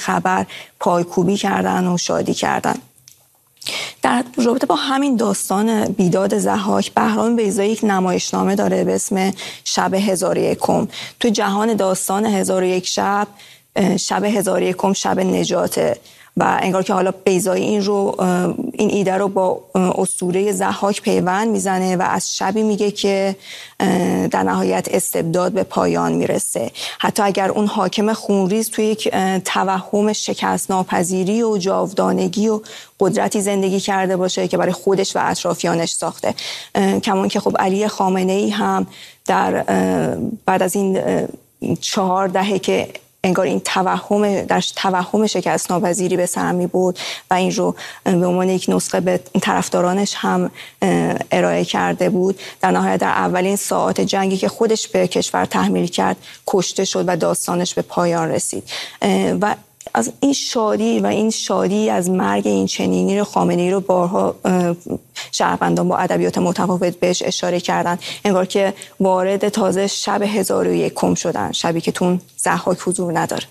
خبر پایکوبی کردن و شادی کردن. در رابطه با همین داستان بیداد ضحاک، بهرام بیضایی یک نمایشنامه داره به اسم شب 1001م. تو جهان داستان 1001 شب، شب 1001م شب نجاته و انگار که حالا بیضایی این ایده رو با اسطوره ضحاک پیوند میزنه و از شبی میگه که در نهایت استبداد به پایان میرسه. حتی اگر اون حاکم خونریز توی یک توهم شکست ناپذیری و جاودانگی و قدرتی زندگی کرده باشه که برای خودش و اطرافیانش ساخته. کمان که خب علی خامنه‌ای هم بعد از این 4 دهه که انگار این توهم شکست ناپذیری به سر می برد و این رو به عنوان یک نسخه به طرفدارانش هم ارائه کرده بود، در نهایت در اولین ساعات جنگی که خودش به کشور تحمیل کرد کشته شد و داستانش به پایان رسید. و از این شادی از مرگ این چنینی رو خامنه‌ای رو بارها شهروندان با ادبیات متفاوت بهش اشاره کردن، انگار که وارد تازه شب 1001م شدن، شبی که تون ضحاک حضور نداره.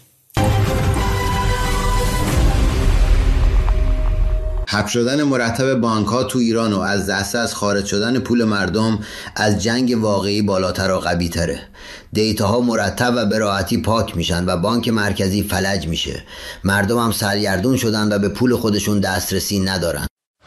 حبس شدن مرتب بانک‌ها تو ایران و از دسترس خارج شدن پول مردم از جنگ واقعی بالاتر و قوی‌تره. دیتاها مرتب و به راحتی پاک میشن و بانک مرکزی فلج میشه. مردم هم سرگردون شدن و به پول خودشون دسترسی ندارن.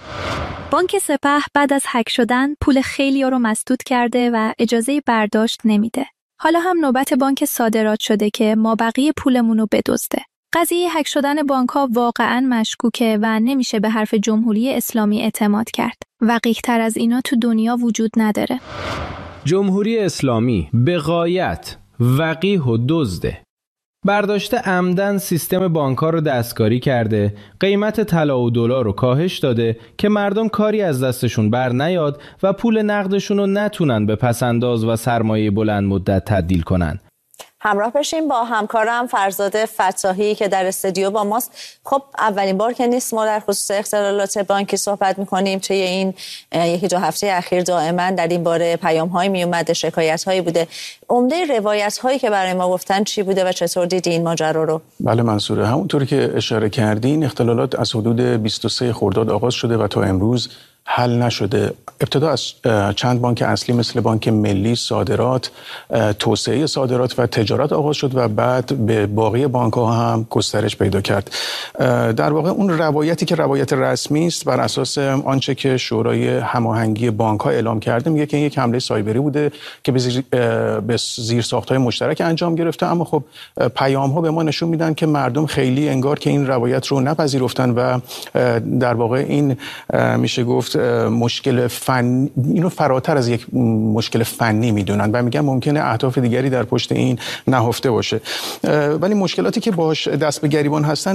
بانک سپه بعد از هک شدن پول خیلی‌ها رو مسدود کرده و اجازه برداشت نمیده. حالا هم نوبت بانک صادرات شده که مابقی پولمون رو بدزده. قضیه هک شدن بانک‌ها واقعاً مشکوکه و نمیشه به حرف جمهوری اسلامی اعتماد کرد. وقیح‌تر از اینا تو دنیا وجود نداره. جمهوری اسلامی به غایت وقیح و دزده. برداشته عمدن سیستم بانک‌ها رو دستکاری کرده، قیمت طلا و دلار رو کاهش داده که مردم کاری از دستشون بر نیاد و پول نقدشون رو نتونن به پسنداز و سرمایه بلند مدت تبدیل کنن. همراه بشیم با همکارم فرزاد فتاحی که در استودیو با ماست. خب اولین بار که نیست ما در خصوص اختلالات بانکی صحبت می‌کنیم. توی این 1-2 هفته اخیر دائما در این باره پیام‌هایی میومده، شکایت‌هایی بوده. عمده روایت‌هایی که برای ما گفتن چی بوده و چطور دیدی این ماجرا رو؟ بله منصوره، همونطوری که اشاره کردین اختلالات از حدود 23 خرداد آغاز شده و تا امروز حل نشده. ابتدا از چند بانک اصلی مثل بانک ملی، صادرات، توسعه صادرات و تجارت آغاز شد و بعد به باقی بانک‌ها هم گسترش پیدا کرد. در واقع اون روایتی که روایت رسمی است بر اساس آنچه که شورای هماهنگی بانک‌ها اعلام کرده میگه که این یک حمله سایبری بوده که به زیرساخت‌های مشترک انجام گرفته، اما خب پیام‌ها به ما نشون میدن که مردم خیلی انگار که این روایت رو نپذیرفتن و در واقع این میشه گفت مشکل فنی، اینو فراتر از یک مشکل فنی میدونن و میگن ممکنه اهداف دیگری در پشت این نهفته باشه. ولی مشکلاتی که باهاش دست به گریبان هستن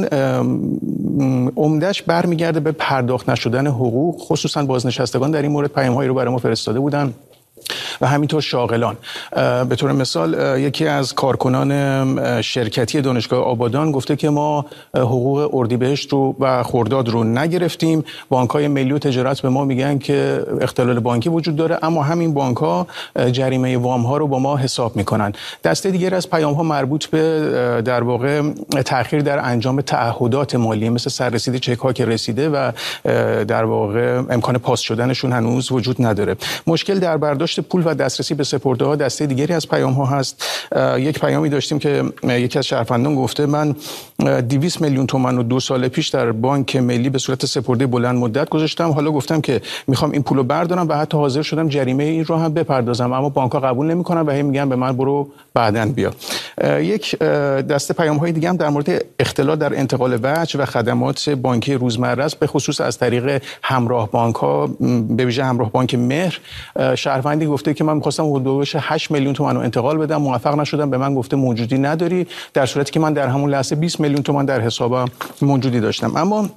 عمده‌اش برمیگرده به پرداخت نشدن حقوق، خصوصا بازنشستگان در این مورد پیام‌هایی رو برای ما فرستاده بودن و همینطور شاغلان. به طور مثال یکی از کارکنان شرکتی دانشگاه آبادان گفته که ما حقوق اردیبهشت رو و خرداد رو نگرفتیم. بانک‌های ملی و تجارت به ما میگن که اختلال بانکی وجود داره، اما همین بانک‌ها جریمه وام‌ها رو با ما حساب میکنن. دسته دیگر از پیام‌ها مربوط به در واقع تأخیر در انجام تعهدات مالی مثل سررسید چک‌ها که رسیده و در واقع امکان پاس شدنشون هنوز وجود نداره. مشکل در برداشت پول و دسترسی به سپرده‌ها دسته دیگری از پیام‌ها هست. یک پیامی داشتیم که یکی از شهروندان گفته من 200 میلیون تومان رو 2 سال پیش در بانک ملی به صورت سپرده بلند مدت گذاشتم، حالا گفتم که میخوام این پولو بردارم و حتی حاضر شدم جریمه این رو هم بپردازم، اما بانک‌ها قبول نمی‌کنن و هی میگن به من برو بعداً بیا. یک دسته پیام‌های دیگه هم در مورد اختلال در انتقال وجه و خدمات بانکی روزمره است، به خصوص از طریق همراه بانک‌ها، به ویژه همراه بانک مهر. شهروندی گفته که من می‌خواستم حدود 8 میلیون تومان رو انتقال بدم، موفق نشدم، به من گفته موجودی نداری، در صورتی که من در همون لحظه 20 میلیون تومان در حسابم موجودی داشتم. اما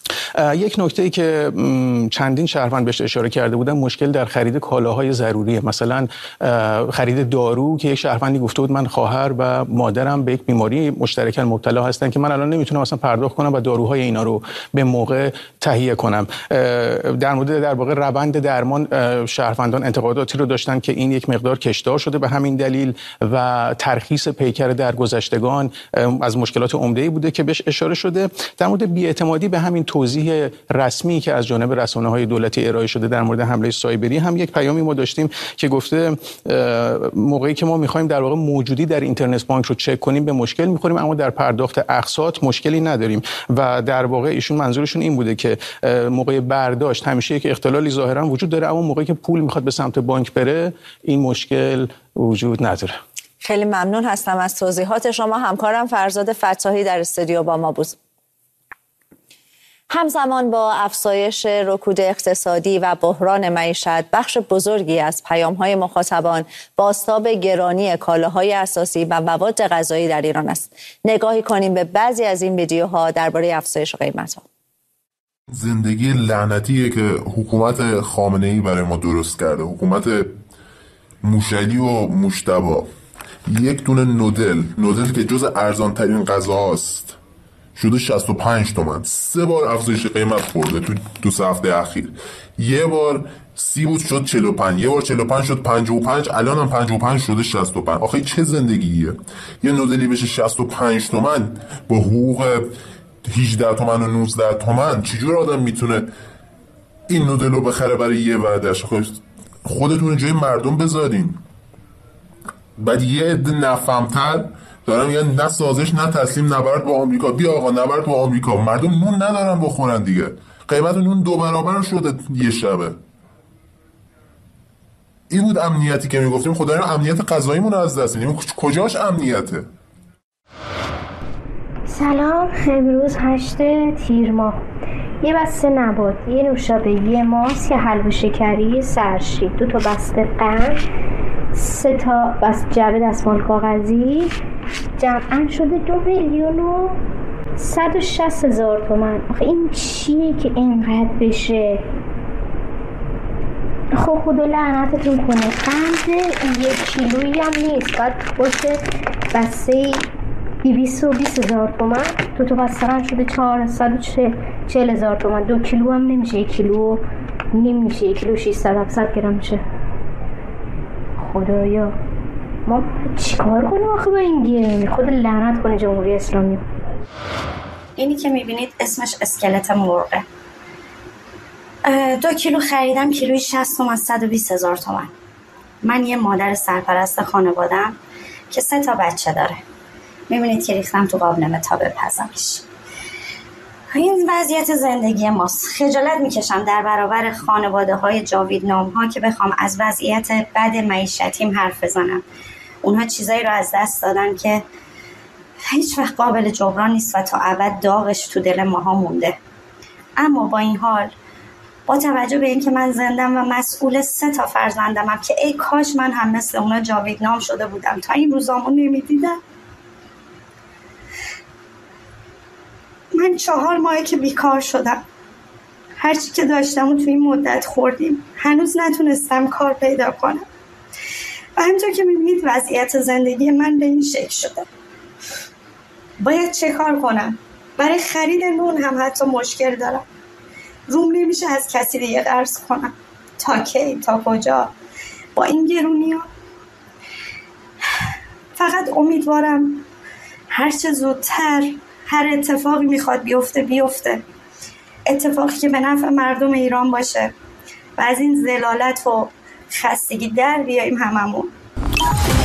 یک نکته‌ای که چندین شهروند بهش اشاره کرده بودن مشکل در خرید کالاهای ضروریه، مثلا خرید دارو که یک شهروندی گفته بود من خواهر و مادرم به یک بیماری مشترکاً مبتلا هستن که من الان نمیتونم اصلا پرداخت کنم و داروهای اینا رو به موقع تهیه کنم. در مورد در واقع روند درمان شهروندان انتقاداتی رو داشتن که این یک مقدار کشدار شده به همین دلیل و ترخیص پیکر درگذشتگان از مشکلات عمده‌ای بوده که بهش اشاره شده. در مورد بی‌اعتمادی به همین توضیح رسمی که از جانب رسانه‌های دولتی ارائه شده در مورد حمله سایبری هم یک پیامی ما داشتیم که گفته موقعی که ما می‌خوایم در واقع موجودی در اینترنت بانک رو چک کنیم به مشکل می‌خوریم، اما در پرداخت اقساط مشکلی نداریم و در واقع ایشون منظورشون این بوده که موقع برداشت همیشه یک اختلالی ظاهرا وجود داره، اما موقعی که پول می‌خواد به سمت بانک بره این مشکل وجود نداره. خیلی ممنون هستم از توضیحات شما. همکارم فرزاد فتاحی در استودیو با ما بود. همزمان با افزایش رکود اقتصادی و بحران معیشت، بخش بزرگی از پیام‌های مخاطبان بازتاب گرانی کالاهای اساسی و مواد غذایی در ایران است. نگاهی کنیم به بعضی از این ویدیوها درباره افزایش قیمت‌ها. زندگی لعنتیه که حکومت خامنه‌ای برای ما درست کرده، حکومت موشلی و مجتبی. یک دونه نودل که جز ارزان‌ترین غذاست شده 65 تومن. 3 بار افزایش قیمت خورده تو 2 هفته اخیر. یه بار 30 بود شد 45، یه بار 45 شد 55، الان هم 55 شده 65. آخه چه زندگیه؟ یه نودلی بشه 65 تومن با حقوق 18 تومن و 19 تومن. چجور آدم میتونه این نودل رو بخره برای یه وعده‌اش؟ خودتون جای مردم بذارین. بعد یه عده نفهمتر دارن میگن نه سازش نه تسلیم، نبرد با آمریکا. بیا آقا نبرد با آمریکا. مردم نون ندارن بخورن دیگه. قیمت نون 2 برابر شده یه شبه. این بود امنیتی که میگفتیم. خدایا امنیت غذاییمون رو از دست میدیم. کجاش امنیته؟ سلام، امروز 8 تیر ماه. یه بسته نبات، یه نوشابه، یه ماست، یه حلوا شکری، سرشی، 2 تا بسته قند، 3 تا جعبه دستمال کاغذی، جمعاً شده 2,160,000 تومان. آخه این چیه که اینقدر بشه؟ خب خدا لعنتتون کنه. قند 1 کیلویی هم نیست، باید باشه بسته 220,000 تومان. 2 تا بسته قند شده 440,000 تومان. 2 کیلو هم نمیشه، 1 کیلو نمیشه، 1 کیلو 600-700 گرم میشه. خدایا ما چیکار کنیم آخه با این گرمی؟ خدا لعنت کنه جمهوری اسلامی. اینی که میبینید اسمش اسکلت مرغه. 2 کیلو خریدم، کیلوی 60 تومن، 120,000 تومن. من یه مادر سرپرست خانواده‌ام که 3 تا بچه داره. میبینید که ریختم تو قابلمه تا بپزمش. این وضعیت زندگی ماست. خجالت میکشم در برابر خانواده‌های جاویدنام‌ها که بخوام از وضعیت بد معیشتیم حرف بزنم. اونها چیزایی رو از دست دادن که هیچ وقت قابل جبران نیست و تا ابد داغش تو دل ماها مونده. اما با این حال، با توجه به اینکه من زندم و مسئول 3 تا فرزندمم که ای کاش من هم مثل اونا جاویدنام شده بودم تا این روزامو نمیدیدم. من 4 ماهه که بیکار شدم. هرچی که داشتم و توی این مدت خوردیم. هنوز نتونستم کار پیدا کنم. و همونطور که میبینید وضعیت زندگی من به این شکل شده. باید چه کار کنم؟ برای خرید نون هم حتی مشکل دارم. روم نمیشه از کسی دیگه قرض کنم. تا کی؟ تا کجا؟ با این گرونی ها؟ فقط امیدوارم هرچه زودتر هر اتفاقی میخواد بیفته. اتفاقی که به نفع مردم ایران باشه و از این ذلالت و خستگی در بیاییم هممون.